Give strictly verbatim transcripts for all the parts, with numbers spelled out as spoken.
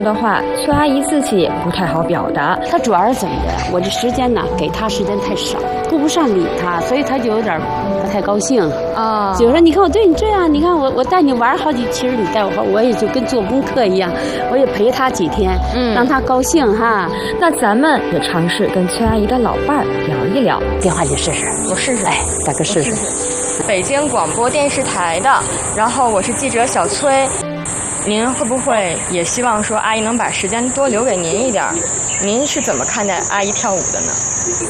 的话，崔阿姨自己也不太好表达。 她主要是怎么的？我这时间呢，给她时间太少，顾不上理她，所以她就有点不太高兴啊。有时候你看我对你这样，你看我我带你玩好几，其实你带我，我也就跟做功课一样，我也陪她几天，嗯，让她高兴哈。 那咱们也尝试跟崔阿姨的老伴儿聊一聊。 电话你试试， 我试试， 哎，大哥试试。 北京广播电视台的，然后我是记者小崔。您会不会也希望说阿姨能把时间多留给您一点？您是怎么看待阿姨跳舞的呢？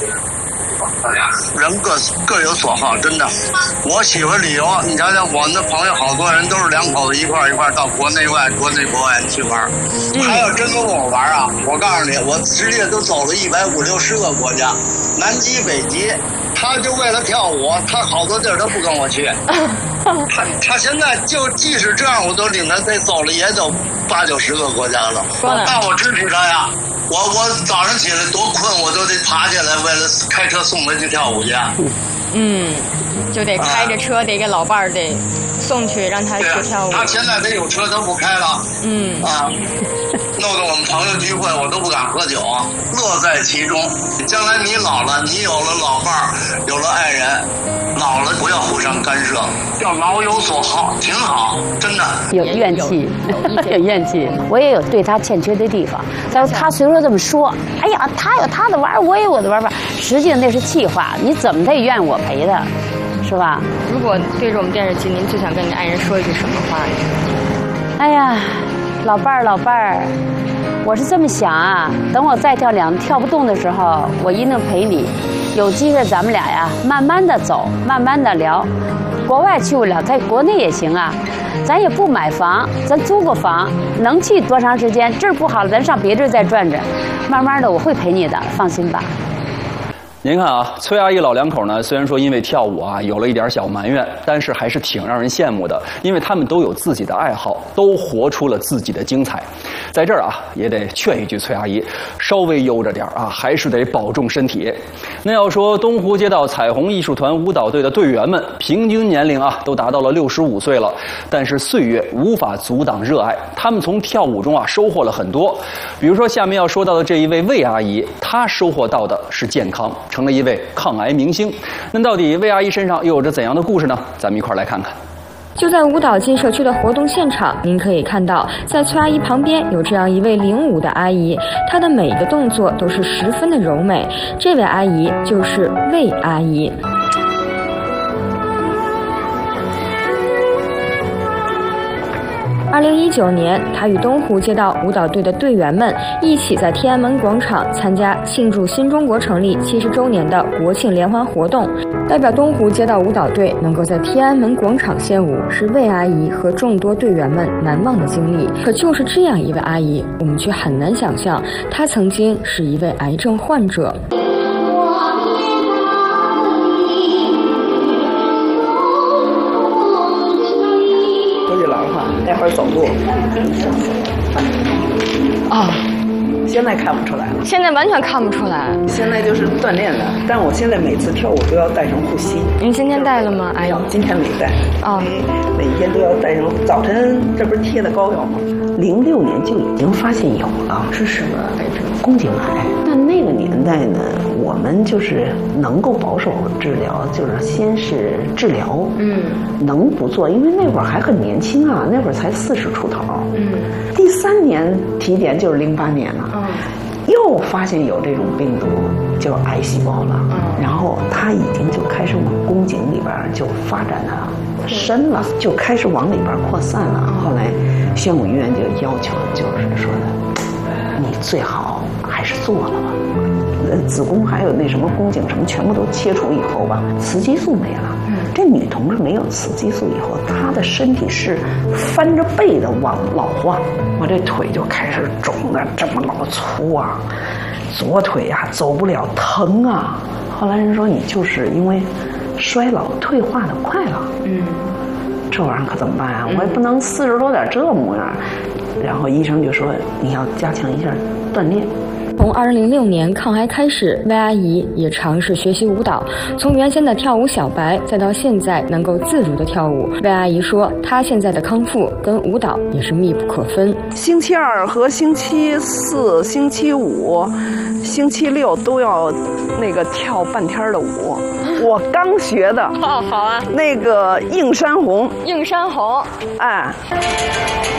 人各各有所好，真的。我喜欢旅游，你瞧瞧，我们的朋友好多人都是两口子一块一块到国内外、国内国外去玩。嗯、还要真跟我玩啊！我告诉你，我世界都走了一百五六十个国家，南极、北极。他就为了跳舞，他好多地儿都不跟我去。他他现在就即使这样，我都领他得走了，也得八九十个国家了。那我支持他呀！我我早上起来多困，我都得爬起来，为了开车送他去跳舞去。 嗯，就得开着车，得给老伴儿得送去，让他去跳舞。 他现在得有车都不开了。嗯啊。弄得我们朋友聚会，我都不敢喝酒，乐在其中。将来你老了，你有了老伴儿，有了爱人，老了不要互相干涉，要老有所好，挺好，真的。 有怨气，有怨气。我也有对他欠缺的地方，但是他虽说这么说，哎呀，他有他的玩，我有我的玩法，实际上那是气话，你怎么他也愿我陪他，是吧？ 如果对着我们电视机，您最想跟你爱人说一句什么话呢？ 哎呀。老伴儿，老伴儿，我是这么想啊，等我再跳两跳不动的时候，我一定陪你。有机会咱们俩呀，慢慢的走，慢慢的聊。国外去不了，在国内也行啊。咱也不买房，咱租个房，能去多长时间？这儿不好了，咱上别地儿再转转。慢慢的，我会陪你的，放心吧。 您看啊，崔阿姨老两口呢，虽然说因为跳舞啊有了一点小埋怨，但是还是挺让人羡慕的，因为他们都有自己的爱好，都活出了自己的精彩。在这儿啊，也得劝一句崔阿姨，稍微悠着点啊，还是得保重身体。那要说东湖街道彩虹艺术团舞蹈队的队员们，平均年龄啊都达到了六十五岁了，但是岁月无法阻挡热爱，他们从跳舞中啊收获了很多。比如说下面要说到的这一位魏阿姨，她收获到的是健康。成了一位抗癌明星，那到底魏阿姨身上又有着怎样的故事呢？咱们一块儿来看看。 就在舞蹈进社区的活动现场，您可以看到，在崔阿姨旁边有这样一位领舞的阿姨，她的每个动作都是十分的柔美。这位阿姨就是魏阿姨。二零一九年，他与东湖街道舞蹈队的队员们一起在天安门广场参加庆祝新中国成立七十周年的国庆联欢活动。代表东湖街道舞蹈队能够在天安门广场献舞，是魏阿姨和众多队员们难忘的经历。可就是这样一位阿姨，我们却很难想象，她曾经是一位癌症患者。 待会儿走路啊、哦，现在看不出来了， 现在完全看不出来。 现在就是锻炼的，但我现在每次跳舞都要带上护膝。 您今天带了吗？哎呦， 今天没带啊、哦， 每天都要带上。早晨这不是贴的膏药吗？零六年就已经发现有了，是什么癌症？宫颈癌。但那个年代呢，我们就是能够保守治疗，就是先是治疗，嗯，能不做，因为那会儿还很年轻啊，那会儿才四十出头，嗯，第三年体检就是零八年了，嗯，又发现有这种病毒，就是癌细胞了，嗯，然后它已经就开始往宫颈里边就发展的深了，就开始往里边扩散了。后来宣武医院就要求，就是说的，你最好还是做了吧。子宫还有那什么宫颈什么全部都切除以后吧，雌激素没了。嗯，这女同志没有雌激素以后，她的身体是翻着背的往老化，我这腿就开始肿的这么老粗啊，左腿呀、啊、走不了，疼啊。后来人说你就是因为衰老退化的快了。嗯，这玩意儿可怎么办啊？我也不能四十多点这模样。然后医生就说你要加强一下锻炼。 从二零零六年抗癌开始，魏阿姨也尝试学习舞蹈，从原先的跳舞小白，再到现在能够自如的跳舞。魏阿姨说，她现在的康复跟舞蹈也是密不可分。 星期二和星期四、星期五、星期六都要那个跳半天的舞。我刚学的。 哦，好啊。 那个映山红。 映山红。 哎。